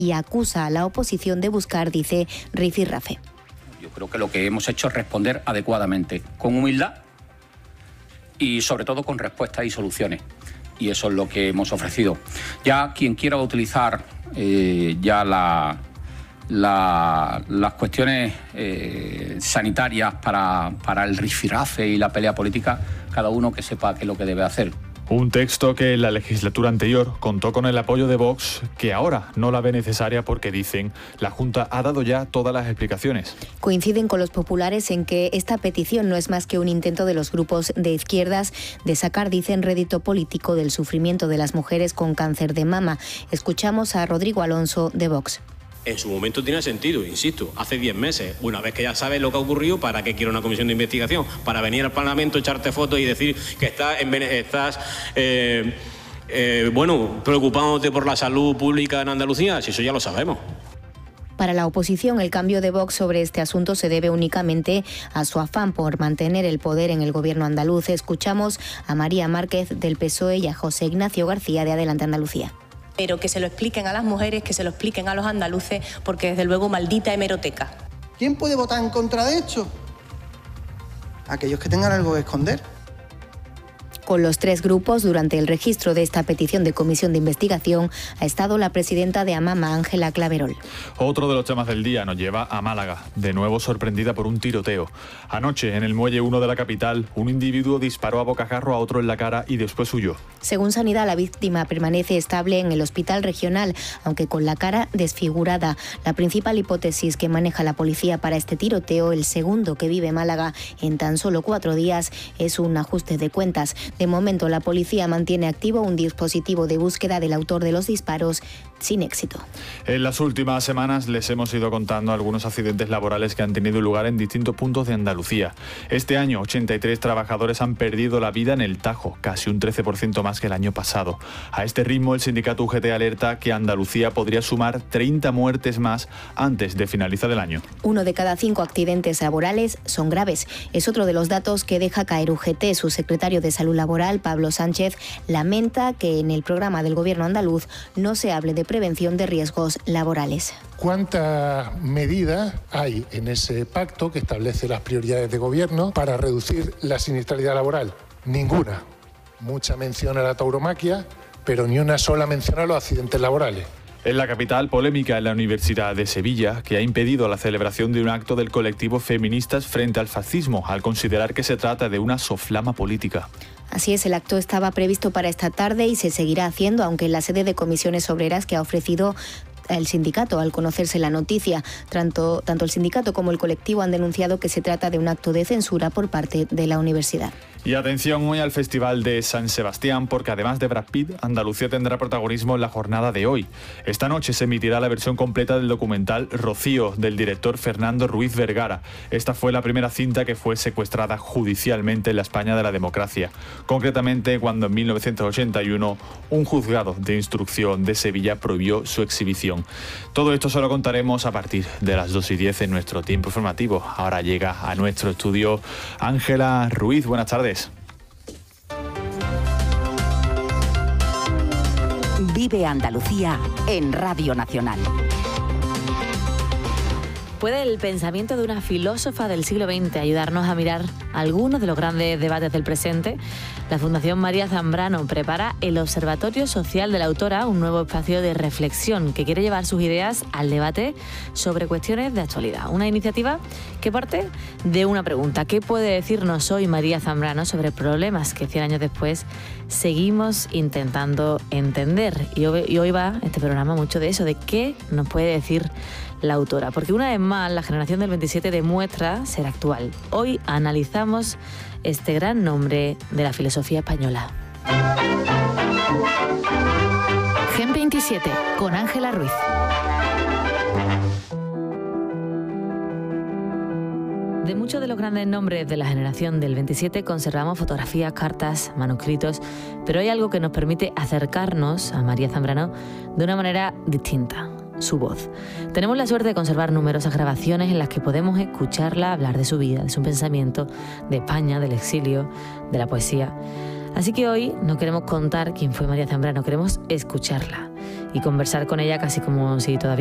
y acusa a la oposición de buscar, dice, rifirrafe. Yo creo que lo que hemos hecho es responder adecuadamente, con humildad y sobre todo con respuestas y soluciones. Y eso es lo que hemos ofrecido. Ya quien quiera utilizar ya las cuestiones sanitarias para el rifirrafe y la pelea política, cada uno que sepa qué es lo que debe hacer. Un texto que en la legislatura anterior contó con el apoyo de Vox, que ahora no la ve necesaria porque, dicen, la Junta ha dado ya todas las explicaciones. Coinciden con los populares en que esta petición no es más que un intento de los grupos de izquierdas de sacar, dicen, rédito político del sufrimiento de las mujeres con cáncer de mama. Escuchamos a Rodrigo Alonso, de Vox. En su momento tiene sentido, insisto, hace 10 meses, una vez que ya sabes lo que ha ocurrido, ¿para qué quiere una comisión de investigación? Para venir al Parlamento, echarte fotos y decir que estás preocupándote por la salud pública en Andalucía, si eso ya lo sabemos. Para la oposición, el cambio de Vox sobre este asunto se debe únicamente a su afán por mantener el poder en el gobierno andaluz. Escuchamos a María Márquez, del PSOE, y a José Ignacio García, de Adelante Andalucía. Pero que se lo expliquen a las mujeres, que se lo expliquen a los andaluces, porque desde luego maldita hemeroteca. ¿Quién puede votar en contra de esto? Aquellos que tengan algo que esconder. Con los tres grupos, durante el registro de esta petición de comisión de investigación, ha estado la presidenta de Amama, Ángela Claverol. Otro de los temas del día nos lleva a Málaga, de nuevo sorprendida por un tiroteo. Anoche, en el Muelle 1 de la capital, un individuo disparó a bocajarro a otro en la cara y después huyó. Según Sanidad, la víctima permanece estable en el hospital regional, aunque con la cara desfigurada. La principal hipótesis que maneja la policía para este tiroteo, el segundo que vive Málaga en tan solo 4 días, es un ajuste de cuentas. De momento, la policía mantiene activo un dispositivo de búsqueda del autor de los disparos, sin éxito. En las últimas semanas les hemos ido contando algunos accidentes laborales que han tenido lugar en distintos puntos de Andalucía. Este año, 83 trabajadores han perdido la vida en el Tajo, casi un 13% más que el año pasado. A este ritmo, el sindicato UGT alerta que Andalucía podría sumar 30 muertes más antes de finalizar el año. 1 de cada 5 accidentes laborales son graves. Es otro de los datos que deja caer UGT. Su secretario de Salud Laboral, Pablo Sánchez, lamenta que en el programa del gobierno andaluz no se hable de prevención de riesgos laborales. ¿Cuántas medidas hay en ese pacto que establece las prioridades de gobierno para reducir la siniestralidad laboral? Ninguna. Mucha mención a la tauromaquia, pero ni una sola mención a los accidentes laborales. En la capital, polémica en la Universidad de Sevilla, que ha impedido la celebración de un acto del colectivo Feministas frente al fascismo, al considerar que se trata de una soflama política. Así es, el acto estaba previsto para esta tarde y se seguirá haciendo, aunque en la sede de Comisiones Obreras que ha ofrecido el sindicato al conocerse la noticia. Tanto el sindicato como el colectivo han denunciado que se trata de un acto de censura por parte de la universidad. Y atención hoy al Festival de San Sebastián, porque además de Brad Pitt, Andalucía tendrá protagonismo en la jornada de hoy. Esta noche se emitirá la versión completa del documental Rocío, del director Fernando Ruiz Vergara. Esta fue la primera cinta que fue secuestrada judicialmente en la España de la democracia. Concretamente, cuando en 1981 un juzgado de instrucción de Sevilla prohibió su exhibición. Todo esto se lo contaremos a partir de las 2:10 en nuestro tiempo informativo. Ahora llega a nuestro estudio Ángela Ruiz. Buenas tardes. Vive Andalucía en Radio Nacional. ¿Puede el pensamiento de una filósofa del siglo XX ayudarnos a mirar algunos de los grandes debates del presente? La Fundación María Zambrano prepara el Observatorio Social de la Autora, un nuevo espacio de reflexión que quiere llevar sus ideas al debate sobre cuestiones de actualidad. Una iniciativa que parte de una pregunta: ¿qué puede decirnos hoy María Zambrano sobre problemas que 100 años después seguimos intentando entender? Y hoy va este programa mucho de eso, de qué nos puede decir la autora, porque una vez más la generación del 27 demuestra ser actual. Hoy analizamos este gran nombre de la filosofía española. Gen 27 con Ángela Ruiz. De muchos de los grandes nombres de la generación del 27 conservamos fotografías, cartas, manuscritos, pero hay algo que nos permite acercarnos a María Zambrano de una manera distinta: su voz. Tenemos la suerte de conservar numerosas grabaciones en las que podemos escucharla hablar de su vida, de su pensamiento, de España, del exilio, de la poesía. Así que hoy no queremos contar quién fue María Zambrano, queremos escucharla. y conversar con ella casi como si todavía